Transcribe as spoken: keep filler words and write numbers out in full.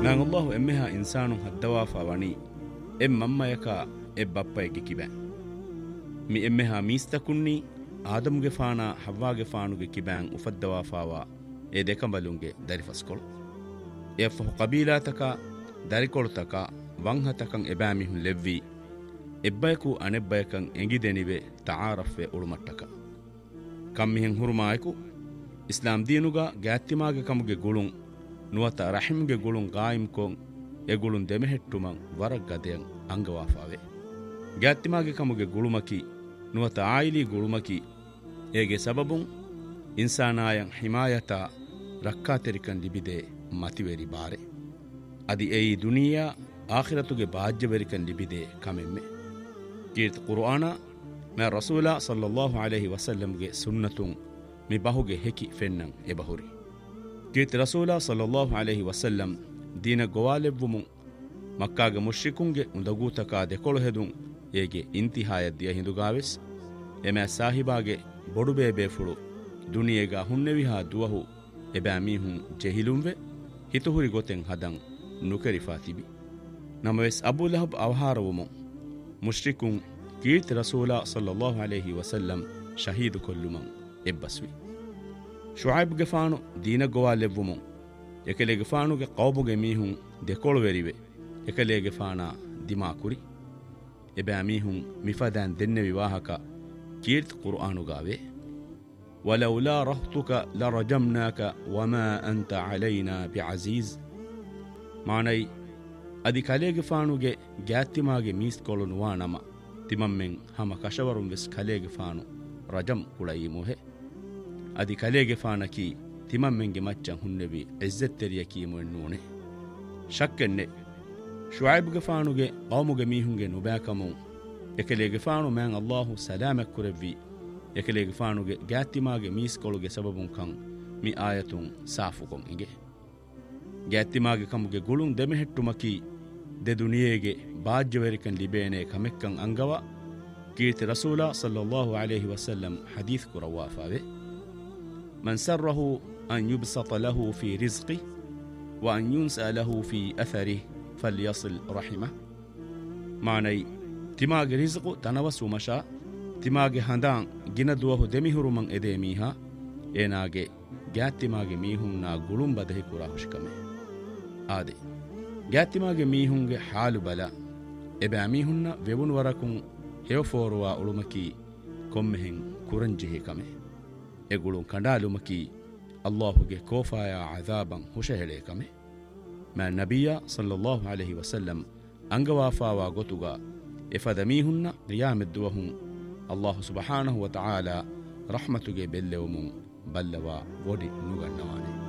man Allahu emmeha insanu haddawafa wani em mammayaka e bappayge kibe mi emmeha mistakunni ಆದಮ್ಗೆ ಫಾನ ಹವ್ವಾಗೆ ಫಾನುಗೆ ಕಿಬ್ಯಾಂ ಉಫದ್ದವಾಫಾವ A ದೆಕಂಬಲುಂಗೆ ದರಿಫಸ್ಕೊಳು ಎಫ್ಫಹು ಕಬೀಲಾತಕ ದರಿಕೊಳುತಕ ವಂಹತಕಂ ಎಬ್ಯಾಮಿಹುನ್ ಲೆವ್ವಿ ಎಬ್ಬಯಕು ಅನೆಬ್ಬಯಕಂ ಎಂಗಿದೆನಿವೆ ತಾರಫ್ವೆ ಉಳುಮಟ್ಟಕ ಕಮ್ಮಿಹೆಂ ಹುರುಮಾಯಕು Islam ದೀನುಗ ಗ್ಯಾತ್ತಿಮಾಗೆ ಕಮುಗೆ ಗುಳುಂ ನುವತ ರಹಿಮ್ಗೆ ಗುಳುಂ ಗಾಯಿಂ ಕೊಂ A ಗುಳುಂ ದೆಮೆಹೆಟ್ಟುಮಂ ವರಗ್ ಗದೆಯಂ ಅಂಗವಾಫಾವೆ ಗ್ಯಾತ್ತಿಮಾಗೆ ಕಮುಗೆ ಗುಳುಮಕಿ ನುವತ oily ಗುಳುಮಕಿ ಏಗೆ ಸಬಬುಂ ಇನ್ಸಾನಾಯಂ ಹಿಮಾಯತ ರಕ್ಕಾತೆರಿಕನ್ ಲಿಬಿದೆ ಮತಿವೆರಿ ಬಾರೆ ಅದಿ ಏಯಿ ದುನಿಯಾ ಆಖಿರತುಗೆ ಬಾಜ್ಯವೆರಿಕನ್ ಲಿಬಿದೆ ಕಮೆಮ್ಮೆ ಕೀರ್ತ ಕುರ್ಆನ ಮೆ ರಸೂಲ ಸಲ್ಲಲ್ಲಾಹು ಅಲೈಹಿ ವಸಲ್ಲಂಗೆ ಸುನ್ನತುಂ ಮಿ ಬಹುಗೆ ಹೆಕಿ ಫೆನ್ನಂ A ಬಹುರಿ ಕೀರ್ತ ರಸೂಲ ಸಲ್ಲಲ್ಲಾಹು ಅಲೈಹಿ ವಸಲ್ಲಂ Deen ಗೋವಾಲೆವ್ವುಮು ಮಕ್ಕಾಗೆ ಮುಶ್ರಿಕುಂಗೆ ಉಂದಗೂತಕ ದೆಕೊಳು ಹೆದುಂ ಏಗೆ ಇಂತಿಹಾಯದ್ದಿಯ ಹಿಂದುಗಾವೆಸ್ ಎಮೆ ಸಾಹಿಬಾಗೆ ಬೊಡುಬೇ ಬೇಫುಳು ದುನಿಯೆಗ ಹುನ್ನೆವಿಹಾ ದುವಹು ಎಬෑ ಮೀಹುಂ ಜೆಹಿಲುಂವೆ ಹಿತುಹುರಿ ಗೊತೆಂ ಹದಂ ನುಕರಿಫಾ ತಿಬಿ ನಮವೆಸ್ Abu ಲಹಬ್ ಅವಹಾರವುಮು ಮುಶ್ರಿಕುಂ ಕೀರ್ತಿ ರಸೂಲ ಸಲ್ಲಲ್ಲಾಹು ಅಲೈಹಿ ವಸಲ್ಲಂ ಶಹೀದು ಕೊಲ್ಲುಮಂ ಎಬ್ಬಸ್ವಿ ಶುಐಬ್ ಗೆಫಾನು ದೀನ ಗೋವಾಲೆವ್ವುಮು ಎಕಲೆ ಗೆಫಾನುಗೆ ಕೌಬುಗೆ ಮೀಹುಂ ದೆಕೊಳುವೆರಿವೆ ಎಕಲೆ ಗೆಫಾನ ದಿಮಾ ಕುರಿ ಎಬෑ ಮೀಹುಂ ಮಿಫದಾನ್ ದೆನ್ನೆ ವಿವಾಹಕ ಕೀರ್ತಿ ಕುರ್ಆನುಗಾವೆ ವಲೌಲಾ ರಹ್ತುಕ ಲರಜಮ್ನಾಕ ವಮಾ ಅಂತ ಅಲೈನಾ ಬಿಅಜೀಜ್ ಮಾನೈ ಅದಿ ಕಲೆಗೆ ಫಾನುಗೆ ಗ್ಯಾತ್ತಿಮಾಗೆ ಮೀಸ್ಕೊಳುನುವಾ ನಮ ತಿಮಮ್ಮೆಂ ಹಮ ಕಶವರುಂ ವೆಸ್ ಕಲೆಗೆ ಫಾನು ರಜಂ ಕುಳಯಿ ಮುಹೆ ಅದಿ ಕಲೆಗೆ ಫಾನಕಿ ತಿಮಮ್ಮೆಂಗೆ ಮಚ್ಚಂ ಹುನ್ನೆವಿ ಇಜ್ಜತ್ತೆರಿಯ ಕೀಮು ಎನ್ನೂಣೆ ಶಕ್ಕೆನ್ನೆ ಶುಐಬ್ಗೆ ಫಾನುಗೆ ಕೌಮುಗೆ ಮೀಹುಂಗೆ ನುಬ್ಯಾಕಮು ಎಕಲೆಗೆ ಫಾನು ಮ್ಯಾಂ ಅಲ್ಲಾಹು ಸಲಾಮಕ್ ಕುರೆವ್ವಿ ಎಕಲೆಗೆ ಫಾನುಗೆ ಗ್ಯಾತ್ತಿಮಾಗೆ ಮೀಸ್ಕೊಳುಗೆ ಸಬಬುಂ ಕಂ ಮಿ ಆಯತುಂ ಸಾಫುಕೊಂ ಇಗೆ ಗ್ಯಾತ್ತಿಮಾಗೆ ಕಮುಗೆ ಗುಳುಂ ದೆಮೆಹೆಟ್ಟುಮಕಿ ದೆ ದುನಿಯೆಗೆ ಬಾಜ್ಯವೆರಿಕನ್ ಲಿಬೇನೆ ಕಮೆಕ್ಕಂ ಅಂಗವ ಕೀರ್ತಿ ರಸೂಲ ಸಲ್ಲಲ್ಲಾಹು ಅಲೈಹಿ ವಸಲ್ಲಂ ಹದೀಸ್ ಕುರವಾಫಾವೆ ಮನ್ ಸರ್ರಹು ಅನ್ ಯುಬ್ಸತ ಲಹು ಫಿ ರಿಜ್ಕಿ ವ ಅನ್ ಯುನ್ಸಾ ಲಹು ಫಿ ಅಥರಿಹ್ ಫಲ್ಯಸಿಲ್ ರಹಿಮಹ ಮಾನೈ ತಿಮಾಗೆ ರಿಜ್ಕು ತನವಸು ಮಶಾ ತಿಮಾಗೆ ಹಂದಾಂ ಗಿನ ದುವಹು ದೆಮಿಹುರುಮಂ ಎದೆ ಮೀಹಾ ಏನಾಗೆ ಗ್ಯಾತ್ತಿಮಾಗೆ ಮೀಹುಂನ ಗುಳುಂ ಬದಹಿ ಕುರಾ ಹುಷ್ಕಮೆ ಆದೆ ಗ್ಯಾತ್ತಿಮಾಗೆ ಮೀಹುಂಗೆ ಹಾಲು ಬಲ ಎಬෑ ಮೀಹುನ್ನ ವೆವುನು ವರಕುಂ ಹೇವಫೋರುವಾ ಉಳುಮಕಿ ಕೊಮ್ಮೆಹೆಂ ಕುರಂಜಿಹಿ ಕಮೆ ಎ ಗುಳುಂ ಕಂಡಾಲುಮಕಿ ಅಲ್ಲಾಹುಗೆ ಕೋಫಾಯ ಅಜಾಬಂ ಹುಷಹೆಳೆ ಕಮೆ ಮಾ ನಬಿಯ ಸಲ್ಲಲ್ಲಾಹು ಅಲೈಹಿ ವಸಲ್ಲಂ ಅಂಗವಾಫಾವಾ ಗೊತುಗ ಎಫದ ಮೀಹುನ್ನ ರಿಯಾಮೆದ್ದುವಹುಂ ಅಲ್ಲಾಹು ಸುಬ್ಹಾನಹು ವ ತಆಲಾ ರಹ್ಮತುಗೆ ಬೆಲ್ಲೆವುಮು ಬಲ್ಲವ ಒಡಿ ನುಗಣ್ಣವಾನೆ.